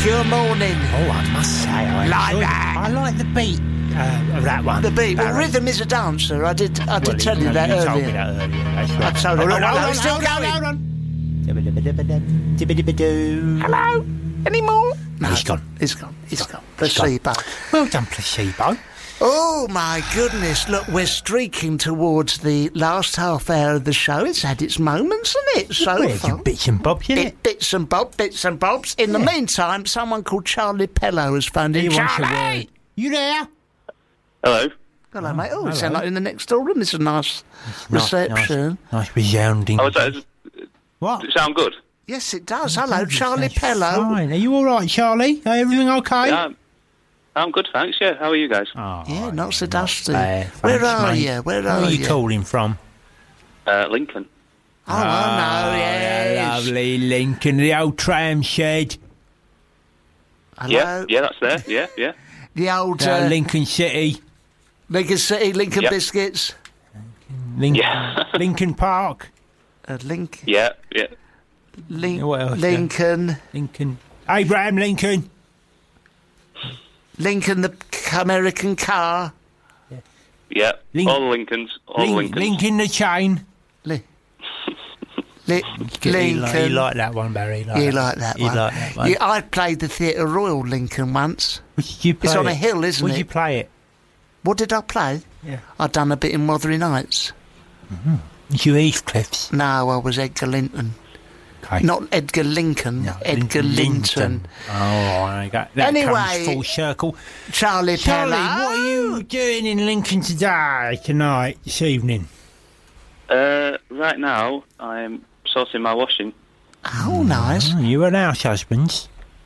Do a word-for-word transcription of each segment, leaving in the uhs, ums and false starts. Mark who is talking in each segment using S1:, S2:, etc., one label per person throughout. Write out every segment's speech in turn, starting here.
S1: Good morning.
S2: Oh, I must say, I
S1: Like
S2: enjoyed
S1: that.
S2: it. I like the beat uh, of that one.
S1: The beat. Well,
S2: Barry.
S1: rhythm is a dancer. I did. I did
S2: Well,
S1: tell
S2: you,
S1: you that
S2: you
S1: earlier.
S2: told me that earlier. That's
S1: I
S2: right.
S1: told you.
S2: Hold
S1: Oh,
S2: on,
S1: no,
S2: hold
S1: no,
S2: on,
S1: it's still
S2: hold on,
S1: going.
S2: hold on. Dibbidi-bidi-bidi.
S1: Hello. Any more? No,
S2: He's gone.
S1: He's gone. He's gone.
S2: He's gone.
S1: Placebo.
S2: Well done, placebo.
S1: Oh my goodness! Look, we're streaking towards the last half hour of the show. It's had its moments, hasn't it? So
S2: Well,
S1: far.
S2: you bits and bobs, isn't it?
S1: Bit, bits and bobs, bits and bobs. In the
S2: Yeah.
S1: meantime, someone called Charlie Pello has phoned in.
S2: He wants a
S1: Charlie!
S2: word. You there?
S3: Hello.
S1: Hello, mate. Oh,
S2: Hello.
S1: you sound like in the next door room. This is a nice reception.
S2: Nice, nice resounding.
S3: Oh, is that, does
S2: What?
S3: it sound good?
S1: Yes, it does. Hello,
S2: That's
S1: Charlie Pello.
S2: Fine. Are you all right, Charlie? Are everything okay?
S3: Yeah, I'm, I'm good, thanks. Yeah, how are you guys?
S2: Oh,
S1: Yeah, not so dusty.
S2: bad.
S1: Where
S2: Thanks,
S1: are
S2: mate.
S1: you? Where
S2: Where
S1: are
S2: are you
S1: you?
S2: calling from?
S3: Uh, Lincoln.
S1: Oh, I know, yes.
S2: yeah, lovely Lincoln, the old tram shed.
S1: Hello?
S3: Yeah, yeah, that's there. Yeah, yeah.
S1: The old
S2: Uh,
S1: uh,
S2: Lincoln City.
S1: Lincoln City, Lincoln
S3: Yep.
S1: Biscuits.
S2: Lincoln,
S3: Yeah.
S2: Lincoln Park.
S1: Uh, Link,
S3: Yeah, yeah.
S1: Link,
S2: What else,
S1: Lincoln,
S2: Lincoln. Abraham Lincoln.
S1: Lincoln, the American car.
S3: Yeah,
S2: Link-
S3: all the Lincolns. All the
S2: Lin-
S3: Lincolns.
S2: Lincoln the chain.
S1: Li- Li-
S2: You
S1: Lincoln.
S2: like, you like that one, Barry? Like
S1: You
S2: that
S1: like that
S2: you
S1: one?
S2: like that one?
S1: Yeah, I played the Theatre Royal Lincoln once.
S2: Where did you play
S1: It's on
S2: it?
S1: a hill, isn't
S2: Where did
S1: it?
S2: you play it?
S1: What did I play?
S2: Yeah.
S1: I'd done a bit in Wuthering Heights.
S2: Was you Heathcliff's?
S1: No, I was Edgar Linton.
S2: Okay.
S1: Not Edgar Lincoln,
S2: No,
S1: Edgar
S2: Lin-
S1: Linton.
S2: Oh, I got that.
S1: Anyway-
S2: comes full circle.
S1: Charlie
S2: Charlie,
S1: Pello.
S2: what are you doing in Lincoln today, tonight, this evening?
S3: Uh, right now, I'm sorting my washing.
S1: Oh, nice.
S2: Oh, you and house husbands.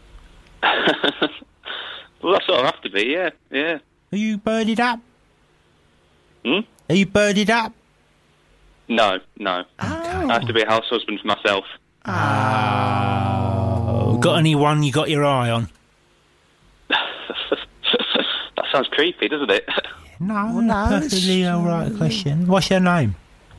S3: Well, that sort of have to be, yeah, yeah.
S2: Are you birded up?
S3: Hmm?
S2: Are you birded up?
S3: No, no. I have to be a house husband for myself.
S2: Oh. Got anyone you got your eye on?
S3: That sounds creepy, doesn't it?
S2: No,
S1: no,
S2: perfectly
S1: it's-
S2: all right question. What's your name?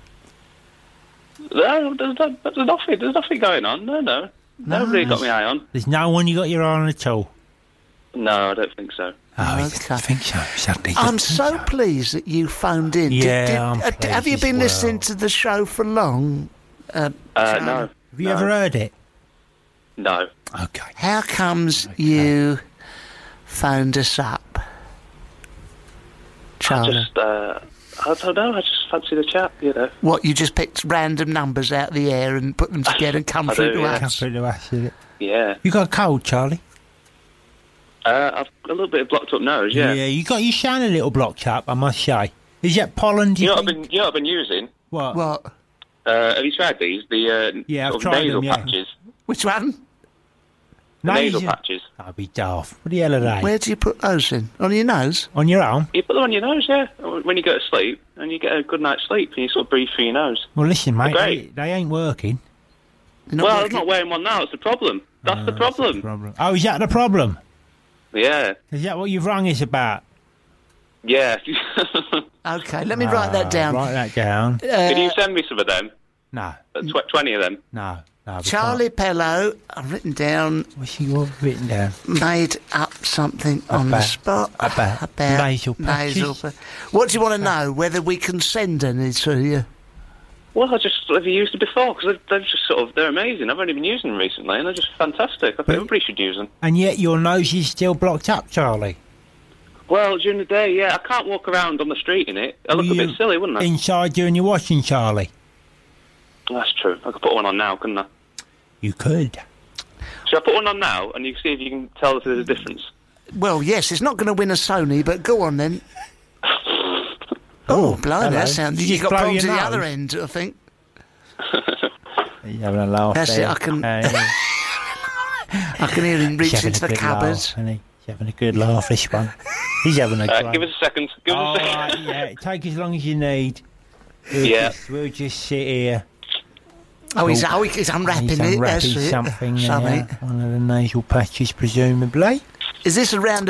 S3: No, there's, no- there's nothing. There's nothing going on. No, no. Nobody got my eye on.
S2: There's no one you got your eye on at all.
S3: No, I don't think so.
S2: Oh, I
S1: Okay.
S2: didn't think so. Sadly,
S1: I'm
S2: didn't
S1: so
S2: think
S1: pleased that you phoned in. Did-
S2: Yeah,
S1: did-
S2: I'm
S1: uh,
S2: pleased
S1: have you
S2: as
S1: been
S2: well.
S1: listening to the show for long? Uh,
S3: Uh,
S1: Charlie?
S3: no.
S2: Have you
S3: no,
S2: ever heard it?
S3: No.
S2: Okay.
S1: How comes you phoned us up,
S3: I
S1: Charlie?
S3: just, uh, I don't know. I just fancy the chat, you know.
S1: What, you just picked random numbers out of the air and put them together and come
S3: I
S1: through
S3: do,
S1: to
S3: yeah.
S1: us?
S2: Come through to us, is it?
S3: Yeah.
S2: You got a cold, Charlie?
S3: Uh, I've got a little bit of blocked up nose, yeah.
S2: You got you sound a little blocked up, I must say. Is that pollen? Do
S3: You
S2: you,
S3: know what I've
S2: think?
S3: been, you know what I've been using?
S2: What?
S1: What?
S3: Uh, have you tried these? The uh,
S2: Yeah, I've
S3: sort of
S2: tried
S3: nasal
S2: them, yeah.
S3: patches.
S1: Which one?
S3: The nasal
S2: Nasal-
S3: patches.
S2: I'll be daft. What the hell are they?
S1: Where do you put those in? On your nose?
S2: On your arm?
S3: You put them on your nose, yeah. When you go to sleep, and you get a good night's sleep, and you sort of breathe through your nose.
S2: Well, listen, mate, they,
S3: Great.
S2: they ain't working.
S1: You're not
S3: well,
S1: working-
S3: I'm not wearing one now. It's the problem. That's the
S2: Oh,
S3: problem.
S2: problem. Oh, is that the problem?
S3: Yeah,
S2: Is that what you've rung us about?
S3: yeah.
S1: Okay, let me write that
S2: Ah,
S1: down.
S2: Write that down.
S3: Can you send me some of them?
S2: No,
S3: Uh, tw- Twenty of them.
S2: no, no. we
S1: Charlie Pello, I've written down,
S2: can't. What's you written down?
S1: made up something on the
S2: About-
S1: spot.
S2: about nasal patches?
S1: nasal pa- What do you want to know? Whether we can send any to you?
S3: Well, I just have you used them before? Because they're, they're just sort of they're amazing. I've only been using them recently, and they're just fantastic. I think
S2: But-
S3: everybody should use them.
S2: And yet your nose is still blocked up, Charlie.
S3: Well, during the day, yeah, I can't walk around on the street in it. I look
S2: Were
S3: a
S2: you
S3: bit silly, wouldn't I?
S2: Inside doing your washing, Charlie.
S3: That's true. I could put one on now, couldn't I?
S2: You could.
S3: Should I put one on now, and you can see if you can tell if there's a difference?
S1: Well, yes, it's not going to win a Sony, but go on then. Oh, blimey,
S2: hello.
S1: that sounds...
S2: Did you
S1: You've got
S2: blow
S1: problems
S2: your
S1: at the
S2: nose?
S1: other end, I think.
S2: Are you having a laugh
S1: That's it,
S2: there?
S1: I can-
S2: Uh,
S1: I can hear him
S2: he's
S1: reach
S2: having
S1: into
S2: a
S1: the
S2: good
S1: cupboard.
S2: laugh, isn't he? He's having a good laugh, this one. He's having a
S3: Uh,
S2: great...
S3: give us a second. Give us
S2: All
S3: a second.
S2: right, yeah, take as long as you need. We'll
S3: Yeah.
S2: Just, we'll just sit here.
S1: Oh, he's, oh, he's unwrapping
S2: He's
S1: it.
S2: unwrapping
S1: That's it.
S2: something there.
S1: Something.
S2: One of the nasal patches, presumably.
S1: Is this a roundabout